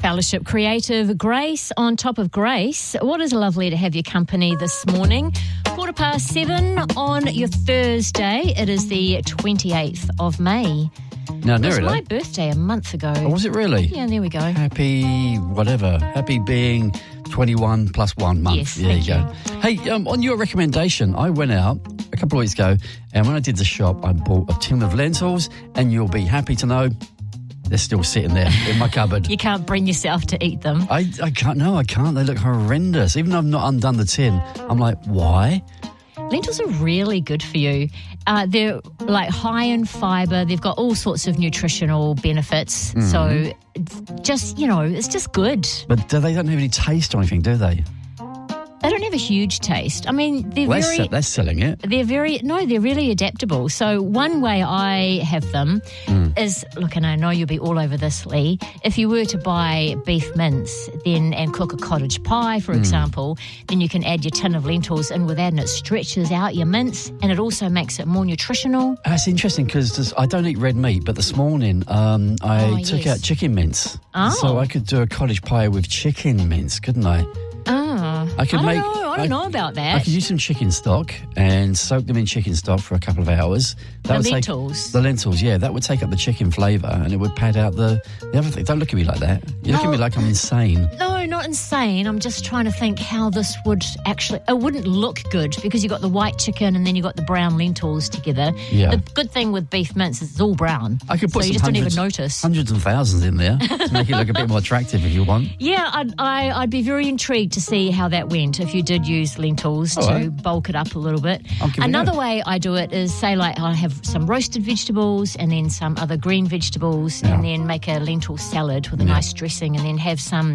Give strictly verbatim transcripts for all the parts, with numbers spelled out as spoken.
Fellowship Creative, Grace on top of Grace. What is lovely to have your company this morning. Quarter past seven on your Thursday. It is the twenty-eighth of May. No, It was nearly. my birthday a month ago. Oh, was it really? Yeah, there we go. Happy whatever. Happy being twenty-one plus one month. Yes, there thank you go. Hey, um, on your recommendation, I went out a couple of weeks ago, and when I did the shop, I bought a tin of lentils, and you'll be happy to know they're still sitting there in my cupboard. You can't bring yourself to eat them. I, I can't, no, I can't. They look horrendous. Even though I've not undone the tin, I'm like, why? Lentils are really good for you. Uh, they're like high in fibre. They've got all sorts of nutritional benefits. Mm. So it's just, you know, it's just good. But do they don't have any taste or anything, do they? They don't have a huge taste. I mean, they're Well, very... that's, that's selling it. They're very, no, they're really adaptable. So one way I have them Mm. is, look, and I know you'll be all over this, Lee, if you were to buy beef mince then and cook a cottage pie, for Mm. example, then you can add your tin of lentils in with that and it stretches out your mince and it also makes it more nutritional. That's interesting because I don't eat red meat, but this morning um, I Oh, took yes. out chicken mince. Oh. So I could do a cottage pie with chicken mince, couldn't I? Ah, I could don't make- know, I don't I- know about I that. could use some chicken stock and soak them in chicken stock for a couple of hours. That The would take- lentils? the lentils, yeah. That would take up the chicken flavour and it would pad out the, the other thing. Don't look at me like that. You look No. at me like I'm insane. No, not insane. I'm just trying to think how this would actually... It wouldn't look good because you've got the white chicken and then you've got the brown lentils together. Yeah. The good thing with beef mince is it's all brown. I could put so you some just hundreds, don't even notice. hundreds and thousands in there to make it look a bit more attractive if you want. Yeah, I'd, I, I'd be very intrigued to see how that went if you did use lentils All to right. bulk it up a little bit. I'll give it a Another go. way I do it is, say, like I have some roasted vegetables and then some other green vegetables Yeah. and then make a lentil salad with a Yeah. nice dressing and then have some...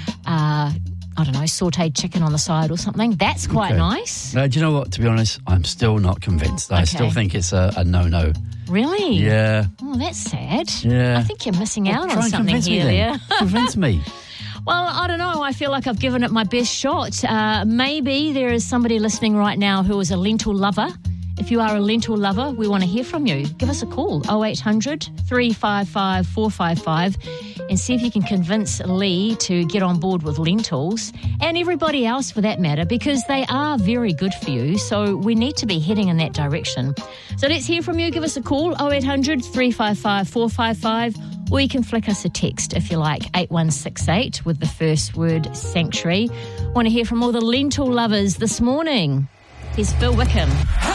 Uh, I don't know, sautéed chicken on the side or something. That's quite Okay. nice. No, do you know what? To be honest, I'm still not convinced. I Okay. still think it's a, a no-no. Really? Yeah. Oh, that's sad. Yeah. I think you're missing out Try on and something convince me here, then. there. Convince me. Well, I don't know. I feel like I've given it my best shot. Uh, maybe there is somebody listening right now who is a lentil lover. If you are a lentil lover, we want to hear from you. Give us a call, oh eight hundred, three five five, four five five, and see if you can convince Lee to get on board with lentils, and everybody else for that matter, because they are very good for you, so we need to be heading in that direction. So let's hear from you. Give us a call, oh eight hundred, three five five, four five five, or you can flick us a text if you like, eight one six eight with the first word sanctuary. Want to hear from all the lentil lovers this morning. Here's Phil Wickham.